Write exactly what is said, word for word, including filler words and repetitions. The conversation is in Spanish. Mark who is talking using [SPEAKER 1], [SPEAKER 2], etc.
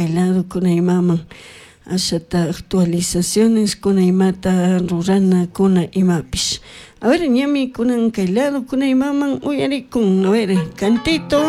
[SPEAKER 1] lado kunaymaman ashata actualizaciones kunaymata rurana kuna imapish. A ver, ñami kunan kaylado kunaymaman uyarikun, a ver, cantito.